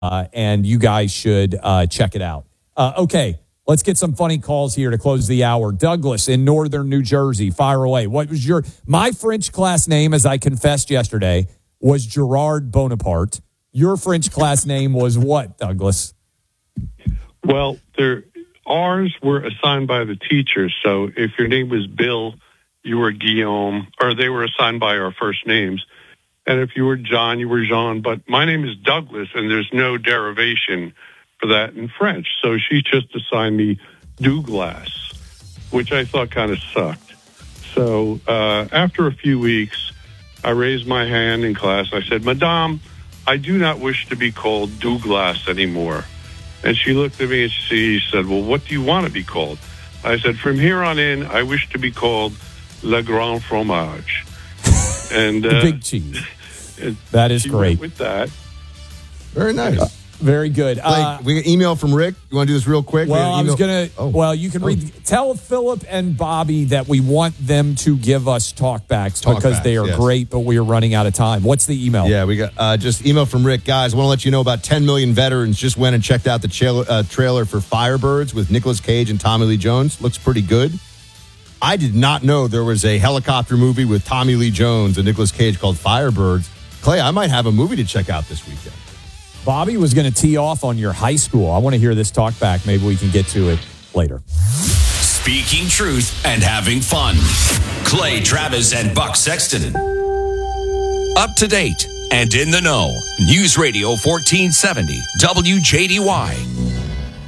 and you guys should check it out. Okay, let's get some funny calls here to close the hour. Douglas in northern New Jersey, fire away. What was my French class name, as I confessed yesterday, was Gerard Bonaparte. Your French class name was what, Douglas? Well, ours were assigned by the teachers. So if your name was Bill, you were Guillaume, or they were assigned by our first names. And if you were John, you were Jean. But my name is Douglas, and there's no derivation for that in French. So she just assigned me Douglas, which I thought kind of sucked. So after a few weeks, I raised my hand in class. I said, Madame, I do not wish to be called Douglas anymore. And she looked at me and she said, well, what do you want to be called? I said, from here on in, I wish to be called Le Grand Fromage. And the big cheese. That is great. With that. Very nice. Very good. We got an email from Rick. You want to do this real quick? Well, I was going to... Well, you can read... Tell Philip and Bobby that we want them to give us talkbacks because they are great, but we are running out of time. What's the email? Yeah, we got just email from Rick. Guys, I want to let you know about 10 million veterans just went and checked out the trailer for Firebirds with Nicolas Cage and Tommy Lee Jones. Looks pretty good. I did not know there was a helicopter movie with Tommy Lee Jones and Nicolas Cage called Firebirds. Clay, I might have a movie to check out this weekend. Bobby was going to tee off on your high school. I want to hear this talk back. Maybe we can get to it later. Speaking truth and having fun. Clay Travis and Buck Sexton. Up to date and in the know. News Radio 1470 WJDY.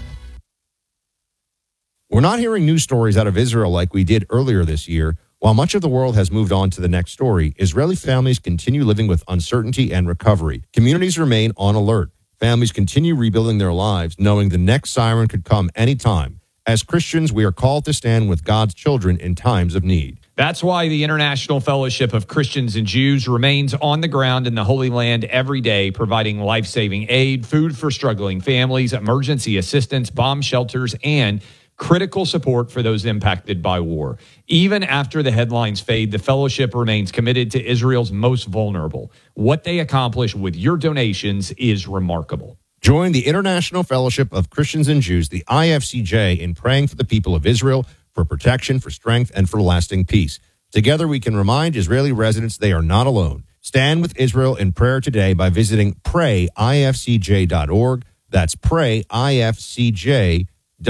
We're not hearing news stories out of Israel like we did earlier this year. While much of the world has moved on to the next story, Israeli families continue living with uncertainty and recovery. Communities remain on alert. Families continue rebuilding their lives, knowing the next siren could come anytime. As Christians, we are called to stand with God's children in times of need. That's why the International Fellowship of Christians and Jews remains on the ground in the Holy Land every day, providing life-saving aid, food for struggling families, emergency assistance, bomb shelters, and critical support for those impacted by war. Even after the headlines fade, the fellowship remains committed to Israel's most vulnerable. What they accomplish with your donations is remarkable. Join the International Fellowship of Christians and Jews, the IFCJ, in praying for the people of Israel, for protection, for strength, and for lasting peace. Together, we can remind Israeli residents they are not alone. Stand with Israel in prayer today by visiting prayifcj.org. That's prayifcj.org.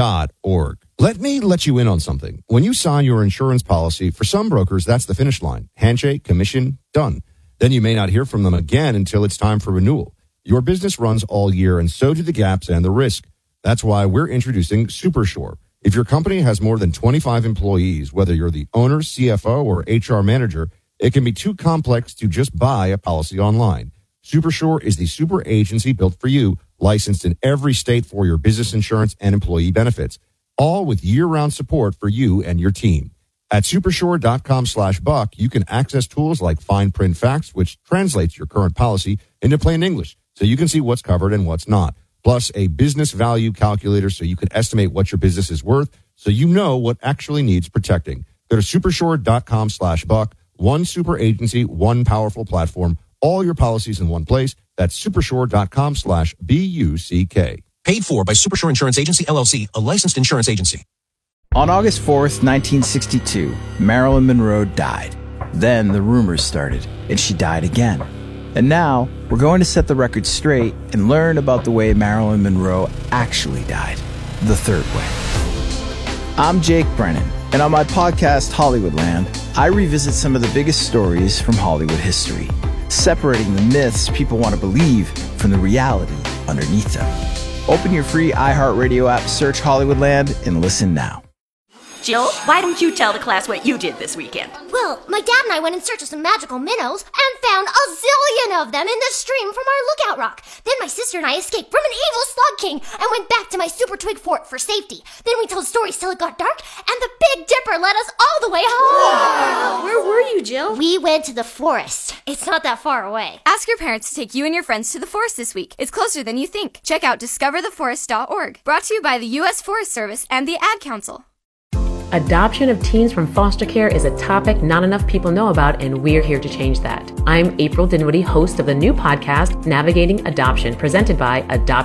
Let me let you in on something. When you sign your insurance policy, for some brokers, that's the finish line. Handshake, commission, done. Then you may not hear from them again until it's time for renewal. Your business runs all year, and so do the gaps and the risk. That's why we're introducing SuperSure. If your company has more than 25 employees, whether you're the owner, CFO, or HR manager, it can be too complex to just buy a policy online. SuperSure is the super agency built for you, licensed in every state for your business insurance and employee benefits, all with year-round support for you and your team. At supersure.com/buck, you can access tools like Fine Print Facts, which translates your current policy into plain English, so you can see what's covered and what's not. Plus a business value calculator so you can estimate what your business is worth, so you know what actually needs protecting. Go to supersure.com/buck. One super agency, one powerful platform, all your policies in one place. That's supersure.com/BUCK. Paid for by Supersure Insurance Agency, LLC, a licensed insurance agency. On August 4th, 1962, Marilyn Monroe died. Then the rumors started, and she died again. And now, we're going to set the record straight and learn about the way Marilyn Monroe actually died, the third way. I'm Jake Brennan, and on my podcast, Hollywoodland, I revisit some of the biggest stories from Hollywood history, separating the myths people want to believe from the reality underneath them. Open your free iHeartRadio app, search Hollywoodland, and listen now. Jill, why don't you tell the class what you did this weekend? Well, my dad and I went in search of some magical minnows and found a zillion of them in the stream from our lookout rock. Then my sister and I escaped from an evil slug king and went back to my super twig fort for safety. Then we told stories till it got dark, and the Big Dipper led us all the way home. Wow. Where were you, Jill? We went to the forest. It's not that far away. Ask your parents to take you and your friends to the forest this week. It's closer than you think. Check out discovertheforest.org. Brought to you by the U.S. Forest Service and the Ad Council. Adoption of teens from foster care is a topic not enough people know about, and we're here to change that. I'm April Dinwiddie, host of the new podcast, Navigating Adoption, presented by Adopt